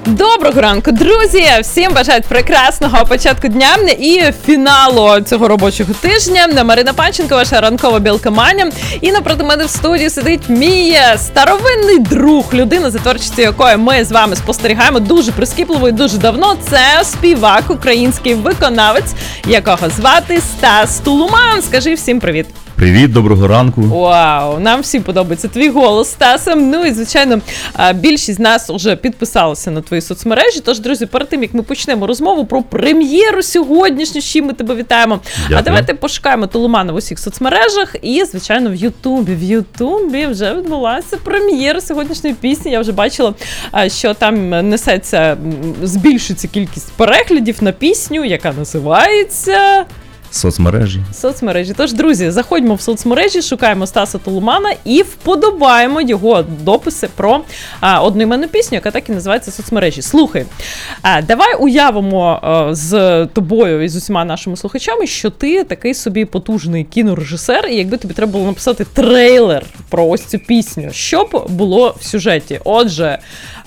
Доброго ранку, друзі! Всім бажають прекрасного початку дня і фіналу цього робочого тижня. Марина Панченко, ваша ранкова білка Маня. І напроти мене в студії сидить мій старовинний друг, людина, за творчістю якої ми з вами спостерігаємо дуже прискіпливо і дуже давно. Це співак, український виконавець, якого звати Стас Тулуман. Скажи всім привіт. Привіт, доброго ранку. Вау, нам всім подобається твій голос, Стаса. Ну і, звичайно, більшість з нас вже підписалися на твої соцмережі. Тож, друзі, перед тим, як ми почнемо розмову про прем'єру сьогоднішню, з чим ми тебе вітаємо, Дякую. А давайте пошукаємо Тулумана в усіх соцмережах і, звичайно, в Ютубі. В Ютубі вже відбулася прем'єра сьогоднішньої пісні. Я вже бачила, що там несеться, збільшується кількість переглядів на пісню, яка називається... Соцмережі. Тож, друзі, заходьмо в соцмережі, шукаємо Стаса Тулумана і вподобаємо його дописи про одноіменну пісню, яка так і називається «Соцмережі». Слухай, давай уявимо з тобою і з усіма нашими слухачами, що ти такий собі потужний кінорежисер, і якби тобі треба було написати трейлер про ось цю пісню, що б було в сюжеті? Отже,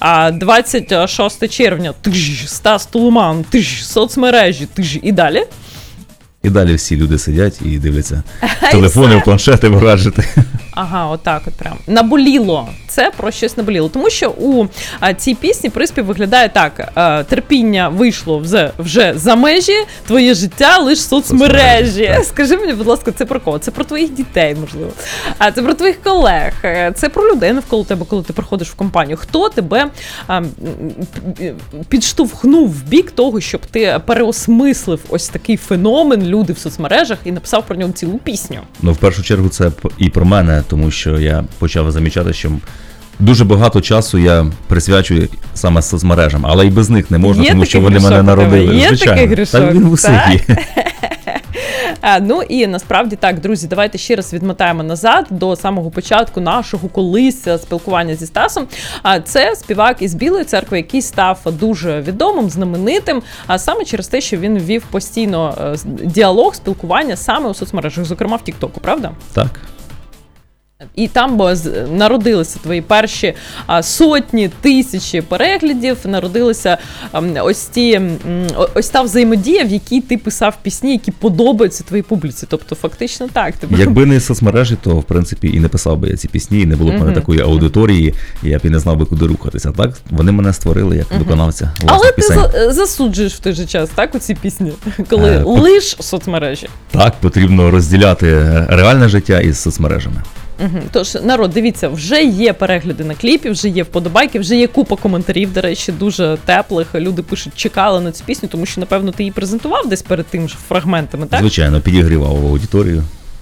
26 червня, Стас Тулуман, соцмережі, і далі. І далі всі люди сидять і дивляться телефони, планшети, гаджети. Ага, отак от прям. Наболіло. Це про щось наболіло. Тому що у цій пісні приспів виглядає так. Терпіння вийшло вже за межі, твоє життя лише соцмережі. Скажи мені, будь ласка, це про кого? Це про твоїх дітей, можливо. Це про твоїх колег. Це про людей навколо тебе, коли ти приходиш в компанію. Хто тебе підштовхнув в бік того, щоб ти переосмислив ось такий феномен люди в соцмережах і написав про нього цілу пісню? Ну, в першу чергу, це і про мене, тому що я почав замічати, що дуже багато часу я присвячую саме соцмережам, але і без них не можна, тому що вони мене народили. Є звичайно. такий грішок? Так він в усіх є. Ну і насправді так, друзі, давайте ще раз відмотаємо назад до самого початку нашого колись спілкування зі Стасом. Це співак із Білої Церкви, який став дуже відомим, знаменитим, саме через те, що він вів постійно діалог, спілкування саме у соцмережах, зокрема в Тік-Току, правда? Так. І там народилися твої перші сотні, тисячі переглядів, народилися ось та взаємодія, в якій ти писав пісні, які подобаються твоїй публіці. Тобто, фактично так. Якби не соцмережі, то, в принципі, і не писав би я ці пісні, і не було б мене такої аудиторії, і я б і не знав би, куди рухатися. Так, вони мене створили як виконавця власних пісень. Але ти засуджуєш в той же час, так, у ці пісні, коли лиш соцмережі. Так, потрібно розділяти реальне життя із соцмережами. Тож, народ, дивіться, вже є перегляди на кліпі, вже є вподобайки, вже є купа коментарів, до речі, дуже теплих. Люди пишуть, чекали на цю пісню, тому що, напевно, ти її презентував десь перед тим же фрагментами, так? Звичайно, підігрівав аудиторію.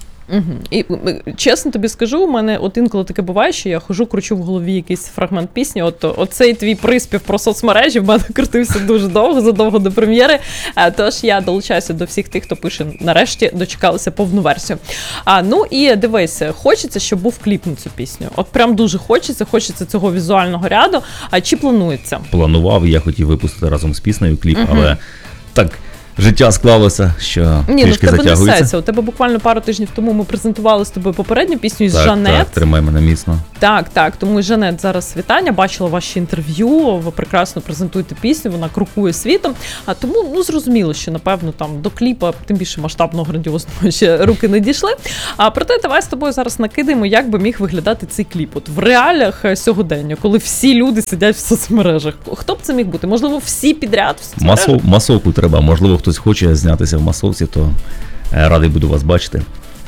І чесно тобі скажу, у мене от інколи таке буває, що я хожу, кручу в голові якийсь фрагмент пісні, оцей твій приспів про соцмережі в мене крутився дуже довго, задовго до прем'єри, тож я долучаюся до всіх тих, хто пише, нарешті дочекалися повну версію. Ну і дивися, хочеться, щоб був кліп на цю пісню. От прям дуже хочеться цього візуального ряду. А чи планується? Планував, я хотів випустити разом з піснею кліп, але так... Життя склалося, що трішки затягується. Несеться. У тебе буквально пару тижнів тому ми презентували з тобою попередню пісню із Жанет. Так, тримай мене міцно. Так, тому і Жанет зараз вітання, бачила ваші інтерв'ю, ви прекрасно презентуєте пісню, вона крокує світом. Тому, зрозуміло, що, напевно, там до кліпа, тим більше масштабного, грандіозного, ще руки не дійшли. Проте давай з тобою зараз накидаємо, як би міг виглядати цей кліп. От в реаліях сьогодення, коли всі люди сидять в соцмережах. Хто б це міг бути? Можливо, всі підряд в соцмережах? Масовку треба, можливо, хтось хоче знятися в масовці, то радий буду вас бачити.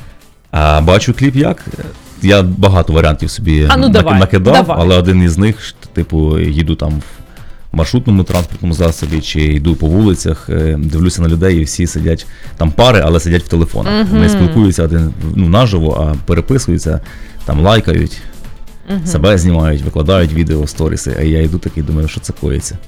А бачу кліп як? Я багато варіантів собі накидав, але один із них, типу, їду там в маршрутному транспортному засобі, чи йду по вулицях, дивлюся на людей, і всі сидять, там пари, але сидять в телефонах. Не спілкуються один наживо, а переписуються, там лайкають. Себе знімають, викладають відео, сторіси, а я йду такий, думаю, що це коїться.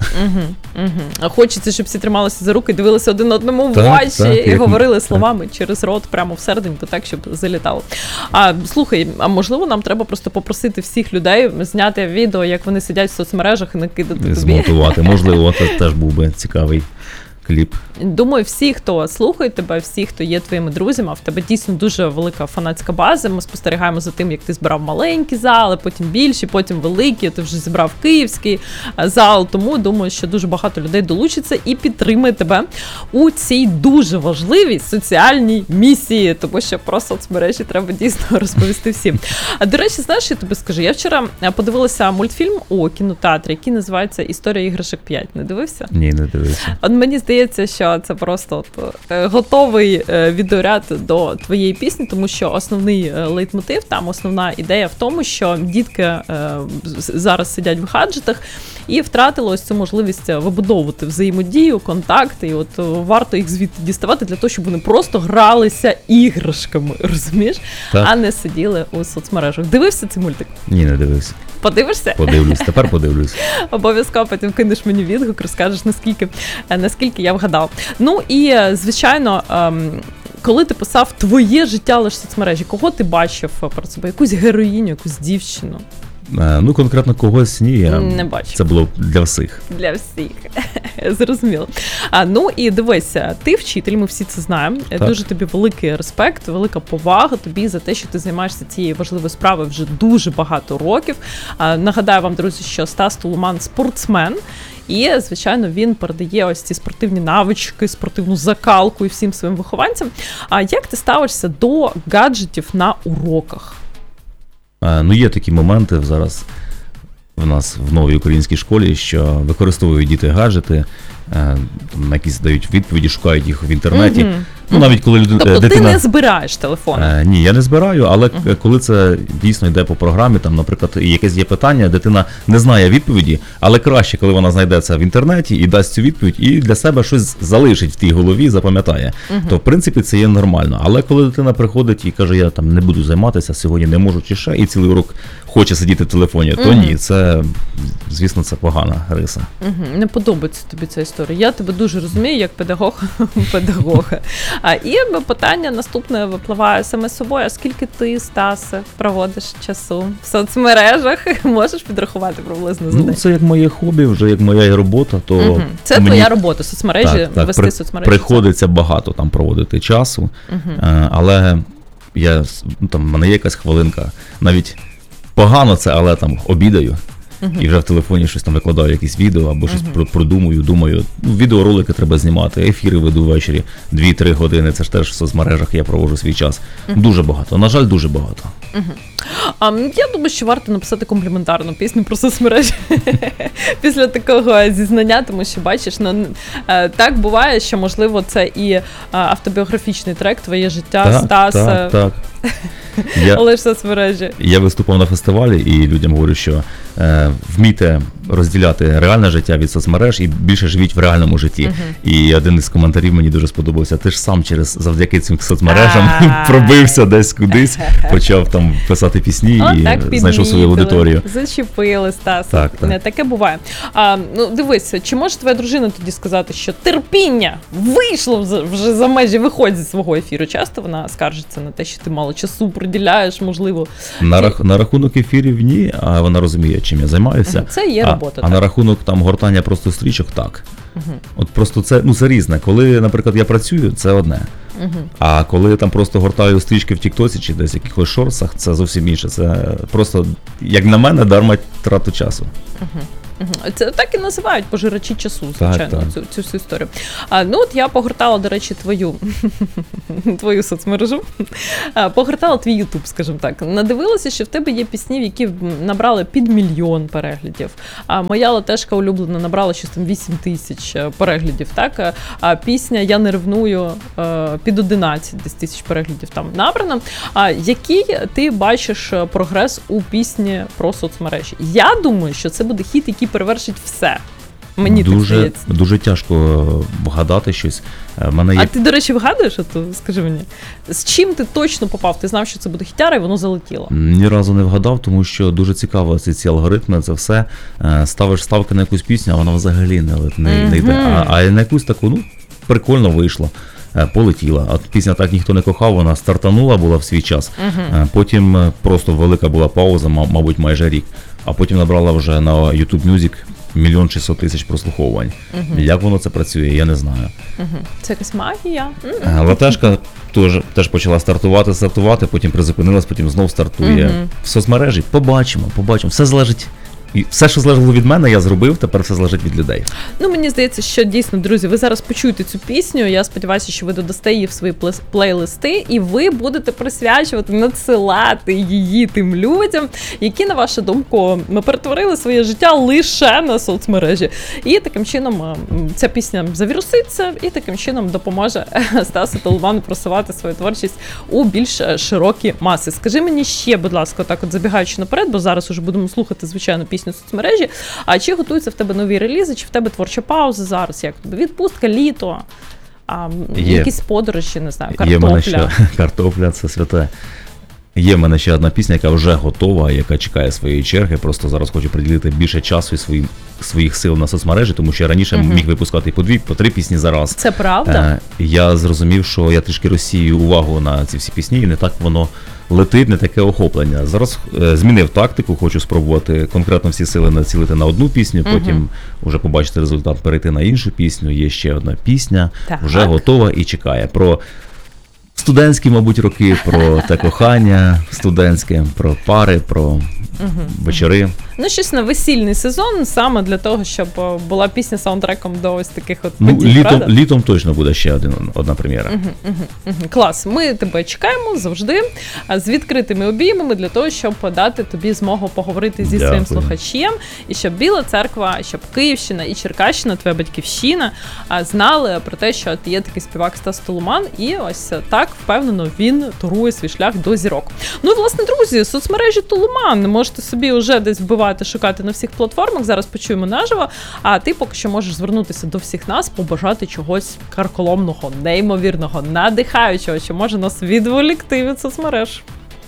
Хочеться, щоб всі трималися за руки, дивилися один одному в очі і говорили словами через рот прямо всерединку, так, щоб залітало. Слухай, а можливо нам треба просто попросити всіх людей зняти відео, як вони сидять в соцмережах і накидати тобі? Змонтувати, можливо, це теж був би цікавий кліп. Думаю, всі, хто слухає тебе, всі, хто є твоїми друзями, в тебе дійсно дуже велика фанатська база. Ми спостерігаємо за тим, як ти збирав маленькі зали, потім більші, потім великі, ти вже зібрав київський зал. Тому думаю, що дуже багато людей долучиться і підтримує тебе у цій дуже важливій соціальній місії, тому що про соцмережі треба дійсно розповісти всім. А до речі, знаєш, я тобі скажу, я вчора подивилася мультфільм у кінотеатрі, який називається «Історія іграшок 5». Не дивився? Ні, не дивився. От мені здається, що це просто готовий відеоряд до твоєї пісні, тому що основний лейтмотив, там основна ідея в тому, що дітки зараз сидять в гаджетах і втратили ось цю можливість вибудовувати взаємодію, контакти, і от варто їх звідти діставати для того, щоб вони просто гралися іграшками, розумієш? Так. А не сиділи у соцмережах. Дивився цей мультик? Ні, не дивився. Подивишся? Подивлюсь, тепер подивлюсь. Обов'язково потім кинеш мені відгук, розкажеш, наскільки я вгадав. Ну і, звичайно, коли ти писав «Твоє життя лише соцмережі», кого ти бачив перед собою? Якусь героїню, якусь дівчину? Ну, конкретно когось ні, я не бачу. Це було для всіх. Для всіх. Зрозуміло. Ну і дивися, ти вчитель, ми всі це знаємо. Так. Дуже тобі великий респект, велика повага тобі за те, що ти займаєшся цією важливою справою вже дуже багато років. Нагадаю вам, друзі, що Стас Толуман – спортсмен. І, звичайно, він передає ось ці спортивні навички, спортивну закалку і всім своїм вихованцям. А як ти ставишся до гаджетів на уроках? Ну, є такі моменти зараз в нас в новій українській школі, що використовують діти гаджети, якісь дають відповіді, шукають їх в інтернеті. Ну, навіть коли тобто дитина... ти не збираєш телефон? Ні, я не збираю, але коли це дійсно йде по програмі, там, наприклад, якесь є питання, дитина не знає відповіді, але краще, коли вона знайде це в інтернеті і дасть цю відповідь, і для себе щось залишить в тій голові, запам'ятає. То, в принципі, це є нормально. Але коли дитина приходить і каже, я там не буду займатися, сьогодні не можу чи ще, і цілий урок хоче сидіти в телефоні, то ні, це, звісно, це погана риса. Не подобається тобі ця історія. Я тебе дуже розумію, як педагога. І питання наступне випливає саме собою. А скільки ти, Стасе, проводиш часу в соцмережах? Можеш підрахувати приблизно за день? Ну, це як моє хобі, вже як моя робота. То це мені... твоя робота, соцмережі, вести соцмережі? Приходиться багато там проводити часу, але в мене є якась хвилинка. Навіть погано це, але там обідаю. І вже в телефоні щось там викладаю, якісь відео, або щось продумую, думаю. Відеоролики треба знімати, ефіри веду ввечері, 2-3 години, це ж теж в соцмережах я проводжу свій час. Дуже багато, на жаль, дуже багато. Я думаю, що варто написати компліментарну пісню про соцмережі після такого зізнання, тому що, бачиш, так буває, що, можливо, це і автобіографічний трек «Твоє життя», Стас. Так. Але ж соцмережі. Я виступав на фестивалі і людям говорю, що вмійте розділяти реальне життя від соцмереж і більше живіть в реальному житті. І один із коментарів мені дуже сподобався. Ти ж сам завдяки цим соцмережам пробився десь кудись, почав там писати пісні і знайшов свою аудиторію. Зачепили, Стас. Так. Таке буває. Ну, дивись, чи може твоя дружина тоді сказати, що терпіння вийшло вже за межі, виходить зі свого ефіру? Часто вона скаржиться на те, що ти мало часу приділяєш, можливо. На рахунок ефірів ні, а вона розуміє, чим я займаюся. Це є робота. А на рахунок там гортання просто стрічок, так. От просто це різне. Коли, наприклад, я працюю, це одне. А коли я там просто гортаю стрічки в Тіктосі чи десь в якихось шорсах, це зовсім інше. Це просто, як на мене, дарма трату часу. Це так і називають пожирачі часу, звичайно, цю всю історію. Ну от я погортала, до речі, твою соцмережу, погортала твій Ютуб, скажімо так. Надивилася, що в тебе є пісні, які набрали під 1 мільйон переглядів. Моя латешка улюблена набрала щось там 8 тисяч переглядів, так? А пісня «Я не ревную» під 11 десь тисяч переглядів там набрано. Який ти бачиш прогрес у пісні про соцмережі? Я думаю, що це буде хіт, який перевершить все. Мені так здається. Дуже тяжко вгадати щось. А ти, до речі, вгадуєш? Скажи мені, з чим ти точно попав? Ти знав, що це буде хітяра, і воно залетіло? Ні разу не вгадав, тому що дуже цікаво ці алгоритми, це все. Ставиш ставки на якусь пісню, а вона взагалі не йде. А на якусь таку, прикольно вийшло. Полетіла. А пісня «Так ніхто не кохав», вона стартанула була в свій час. Потім просто велика була пауза, мабуть, майже рік. А потім набрала вже на YouTube Music 1 600 000 прослуховувань. Як воно це працює, я не знаю. Це якась магія. Латешка теж почала стартувати, потім призупинилась, потім знов стартує. В соцмережі побачимо. Все залежить. І все, що залежало від мене, я зробив, тепер все залежить від людей. Ну, мені здається, що дійсно, друзі, ви зараз почуєте цю пісню, я сподіваюся, що ви додасте її в свої плейлисти, і ви будете присвячувати, надсилати її тим людям, які, на вашу думку, перетворили своє життя лише на соцмережі. І таким чином ця пісня завіруситься, і таким чином допоможе Стасу Толуману просувати свою творчість у більш широкі маси. Скажи мені ще, будь ласка, так от забігаючи наперед, бо зараз уже будемо слухати, звичайно, пісню соцмережі, а чи готуються в тебе нові релізи, чи в тебе творча пауза зараз? Як тобі? Відпустка, літо, якісь подорожі, не знаю, картопля. Є в мене ще картопля, це святе. Є в мене ще одна пісня, яка вже готова, яка чекає своєї черги. Просто зараз хочу приділити більше часу і своїх сил на соцмережі, тому що я раніше міг випускати по 3 пісні за раз. Це правда? Я зрозумів, що я трішки розсію увагу на ці всі пісні, і не так воно летить, не таке охоплення. Зараз змінив тактику, хочу спробувати конкретно всі сили націлити на одну пісню, потім вже побачити результат, перейти на іншу пісню. Є ще одна пісня, вже готова і чекає. Про студентські, мабуть, роки, про те кохання студентське, про пари, про вечори. Ну, щось на весільний сезон, саме для того, щоб була пісня саундтреком до ось таких от подій, правда? Літом точно буде ще одна прем'єра. Клас, ми тебе чекаємо завжди з відкритими обіймами для того, щоб дати тобі змогу поговорити зі своїм слухачем, і щоб Біла Церква, щоб Київщина і Черкащина, твоя батьківщина, знали про те, що є такий співак Стас Толуман, і ось так впевнено він турує свій шлях до зірок. Ну і, власне, друзі, соцмережі Толуман, можете собі вже десь вбивати, шукати на всіх платформах, зараз почуємо наживо, а ти поки що можеш звернутися до всіх нас, побажати чогось карколомного, неймовірного, надихаючого, що може нас відволікти від соцмереж.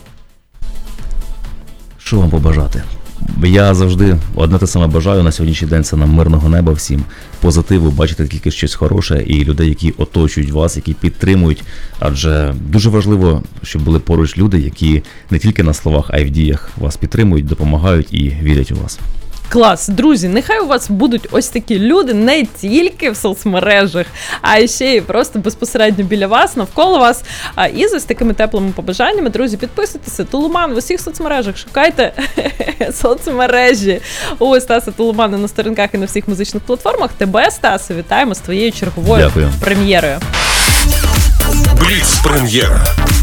Що вам побажати? Я завжди одне те саме бажаю на сьогоднішній день, це нам мирного неба всім, позитиву, бачити тільки щось хороше і людей, які оточують вас, які підтримують, адже дуже важливо, щоб були поруч люди, які не тільки на словах, а й в діях вас підтримують, допомагають і вірять у вас. Клас, друзі, нехай у вас будуть ось такі люди не тільки в соцмережах, а ще й просто безпосередньо біля вас, навколо вас. І з ось такими теплими побажаннями, друзі, підписуйтеся. Толуман в усіх соцмережах, шукайте соцмережі у Стаса Толумана на сторінках і на всіх музичних платформах. Тебе, Стасе, вітаємо з твоєю черговою прем'єрою. Бліц-прем'єра.